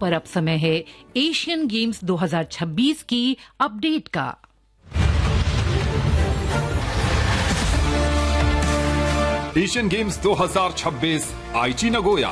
पर अब समय है एशियन गेम्स 2026 की अपडेट का। एशियन गेम्स 2026 आईची Nagoya.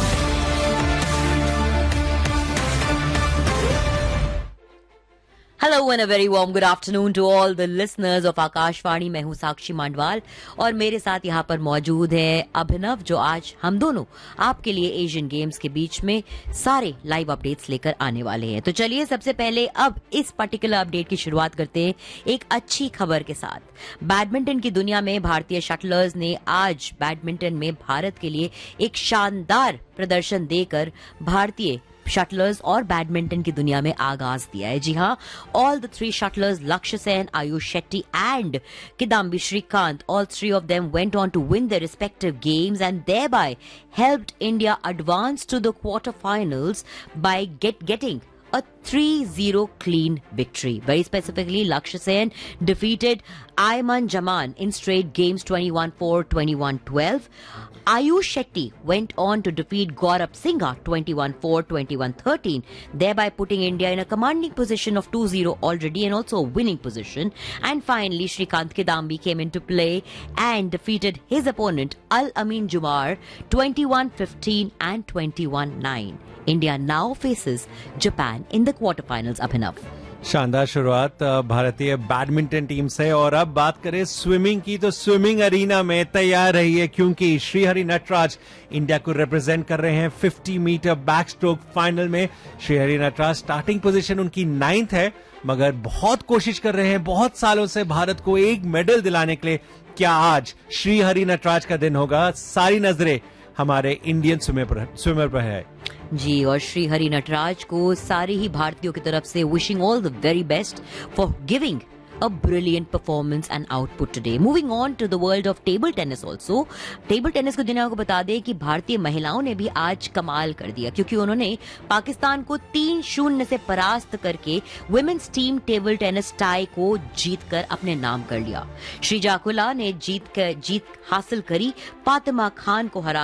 Hello and a very warm good afternoon to all the listeners of Akashvani. मैं हूं साक्षी मांडवाल और मेरे साथ यहां पर मौजूद है अभिनव, जो आज हम दोनों आपके लिए एशियन गेम्स के बीच में सारे लाइव अपडेट्स लेकर आने वाले हैं। तो चलिए सबसे पहले अब इस पर्टिकुलर अपडेट की शुरुआत करते हैं एक अच्छी खबर के साथ। बैडमिंटन की दुनिया में भारतीय शटलर्स ने आज बैडमिंटन में भारत के लिए एक शानदार प्रदर्शन देकर भारतीय शटलर्स और बैडमिंटन की दुनिया में आगाज दिया है। जी हां, ऑल द थ्री शटलर्स लक्ष्य Sen, Ayush Shetty and Kidambi Shrikant, all three of them went on to win their respective games and thereby helped India advance to the quarterfinals by getting a 3-0 clean victory. Very specifically, Lakshya Sen defeated Ayman Jaman in straight games 21-4, 21-12. Ayush Shetty went on to defeat Gaurav Singha 21-4, 21-13, thereby putting India in a commanding position of 2-0 already and also a winning position. And finally, Shrikant Kidambi came into play and defeated his opponent Al Amin Jumar 21-15 and 21-9. India now faces Japan in the quarterfinals. Abhinav, शानदार शुरुआत भारतीय badminton team से। और अब बात करें swimming की, तो स्विमिंग अरीना में तैयार रहिए क्योंकि श्रीहरि नटराज इंडिया को रिप्रेजेंट कर रहे हैं 50 मीटर बैक स्ट्रोक फाइनल में। श्रीहरि नटराज स्टार्टिंग पोजीशन उनकी 9th है, मगर बहुत कोशिश कर रहे हैं बहुत सालों से भारत को एक मेडल दिलाने के लिए। क्या आज श्रीहरि नटराज का दिन होगा? सारी नजरें हमारे इंडियन स्विमर पर है जी। और श्री हरि नटराज को सारे ही भारतीयों की तरफ से wishing all the very best for giving a brilliant performance and output today. Moving on to the world of table tennis also. Table tennis को दुनिया को बता दें कि भारतीय महिलाओं ने भी आज कमाल कर दिया क्योंकि उन्होंने पाकिस्तान को 3-0 से परास्त करके women's team table tennis tie को जीतकर अपने नाम कर लिया। श्रीजा कुला ने जीत हासिल करी, फातिमा खान को हरा